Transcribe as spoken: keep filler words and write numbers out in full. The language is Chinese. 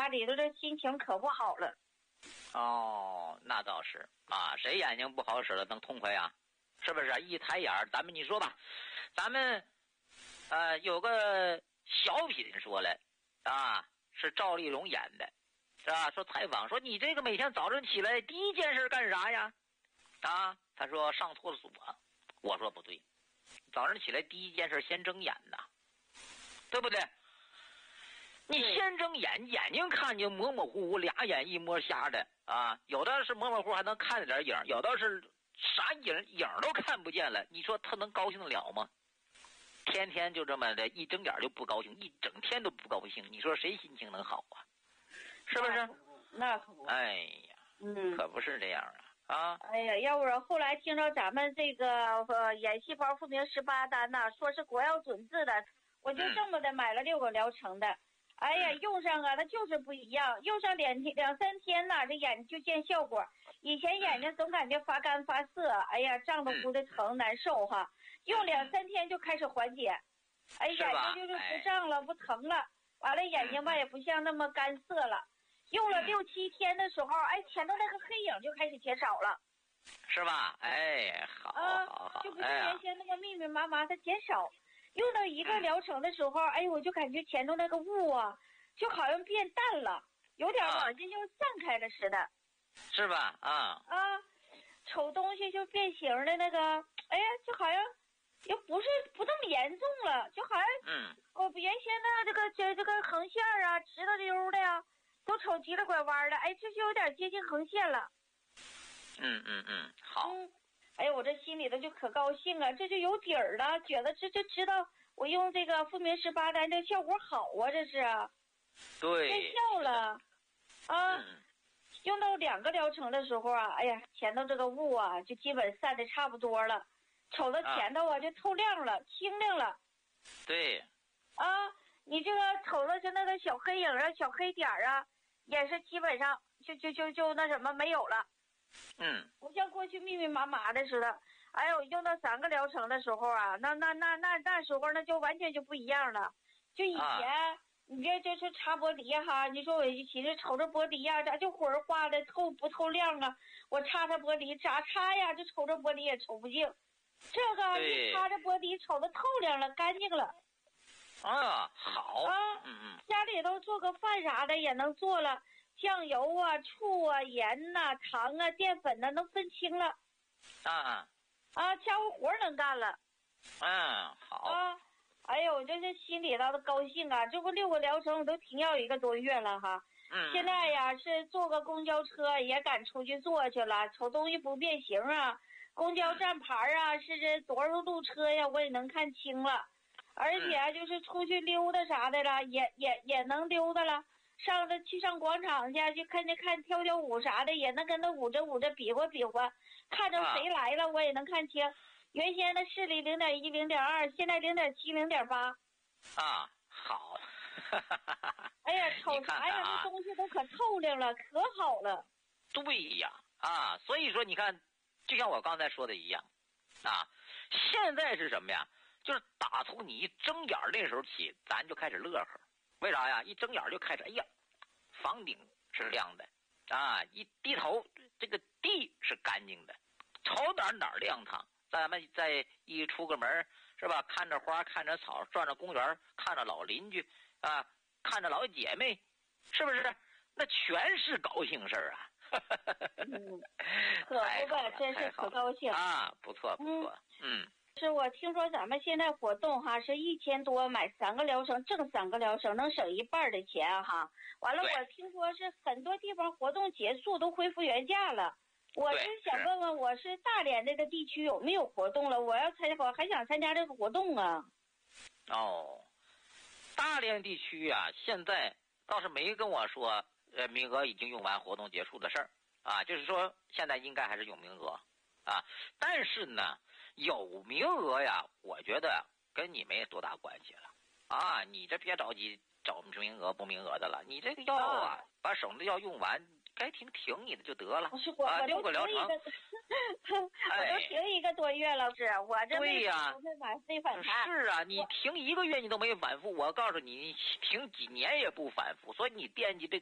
家里头这心情可不好了。 哦，那倒是啊，谁眼睛不好使了能痛快呀？是不是？一抬眼儿，咱们你说吧，咱们呃有个小品说了啊，是赵丽蓉演的，是吧？说采访说你这个每天早晨起来第一件事干啥呀？啊，他说上厕所。我说不对，早上起来第一件事先睁眼呐，对不对？你先睁眼，眼睛看见模模糊糊，俩眼一摸瞎的啊，有的是模模糊糊还能看见点影，有的是啥影影都看不见了。你说他能高兴得了吗？天天就这么的，一睁眼就不高兴，一整天都不高兴。你说谁心情能好啊？是不是？ 那可不。 哎呀， 嗯， 可不是这样啊。啊， 哎呀，要不然后来听着咱们这个呃眼细胞复明十八单呐，说是国药准字的，我就这么的买了六个疗程的。哎呀，用上啊，它就是不一样，用上两天两三天呐，这眼睛就见效果。以前眼睛总感觉发干发涩，哎呀，胀得乎的疼难受哈，用两三天就开始缓解，哎，眼睛就是不胀了，不疼了，完了眼睛吧也不像那么干涩了。用了六七天的时候，哎，前头那个黑影就开始减少了， 是吧？哎，好， 啊， 好，好， 就不像原先那个密密麻麻的减少。用到一个疗程的时候，哎，我就感觉前头那个雾啊，就好像变淡了，有点往进就散开了似的， 是吧？啊啊，瞅东西就变形的那个，哎呀，就好像又不是不那么严重了，就好像， 嗯， 我原先的这个这这个横线啊，直溜溜的呀。都瞅急了拐弯了，哎，这就有点接近横线了。 嗯嗯嗯，好。 嗯，哎呀，我这心里头就可高兴啊，这就有底儿了，觉得这就知道我用这个复明十八单这效果好啊，这是。 对。 见效了。啊、 嗯， 用到两个疗程的时候啊，哎呀，前头这个雾啊，就基本散的差不多了，瞅到前头啊就透亮了，清亮了。 对。 啊，你这个瞅到是那个小黑影啊，小黑点啊。也是基本上就就就就那什么没有了， 嗯， 不像过去密密麻麻的似的。哎呦，用到三个疗程的时候啊，那那那那那时候那就完全就不一样了。就以前、啊、你这就是擦玻璃哈，你说我一寻思瞅着玻璃呀、啊，咋就火儿花的透不透亮啊？我擦擦玻璃咋擦呀？就瞅着玻璃也瞅不净。这个一擦着玻璃瞅着透亮了，干净了。 啊，好啊， 嗯嗯， 家里头做个饭啥的也能做了，酱油啊、醋啊、盐呐、啊、糖啊、淀粉呐、啊，能分清了。 啊啊，家务活能干了。 嗯，好。 啊，哎呦，我这是心里头的高兴啊！这不六个疗程我都停药一个多月了哈。 嗯。 现在呀，是坐个公交车也敢出去坐去了，瞅东西不变形啊，公交站牌啊，是这多少路车呀，我也能看清了。而且就是出去溜达啥的了，也也也能溜达了。上着去上广场去，就看着看跳跳舞啥的，也能跟他舞着舞着比划比划，看着谁来了我也能看清。原先的视力零点一、零点二，现在零点七、零点八。 啊，好。 哎呀，瞅啥呀？这东西都可透亮了，可好了。 对呀，啊，所以说你看，就像我刚才说的一样，啊，现在是什么呀？就是打从你一睁眼那时候起，咱就开始乐呵。为啥呀？一睁眼就开始，哎呀，房顶是亮的，啊，一低头这个地是干净的，瞅哪哪儿亮堂。咱们再一出个门，是吧？看着花，看着草，转着公园，看着老邻居啊，看着老姐妹，是不是？那全是高兴事儿啊！ 嗯，可不呗，真是可高兴啊！不错不错，嗯。嗯是我听说咱们现在活动哈，是一千多买三个疗程，挣三个疗程能省一半的钱哈。完了，我听说是很多地方活动结束都恢复原价了。我是想问问，我是大连这个地区有没有活动了？我要参加，我还想参加这个活动啊。 哦，大连地区啊，现在倒是没跟我说，呃，名额已经用完，活动结束的事儿啊，就是说现在应该还是有名额啊，但是呢。有名额呀，我觉得跟你没多大关系了啊！你这别着急找名额不名额的了，你这个药啊，啊把手上的药用完，该停停你的就得了。 不是我， 啊， 我六个疗程， 我都停一个多月了，是，我这对呀， 没反没反弹。 是啊，你停一个月你都没反复，我告诉你，你停几年也不反复，所以你惦记这。